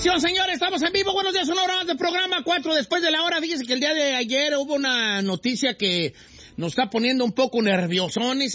estación, señores, estamos en vivo. Buenos días, una hora más de programa, 4 después de la hora. Fíjense que el día de ayer hubo una noticia que nos está poniendo un poco nerviosones.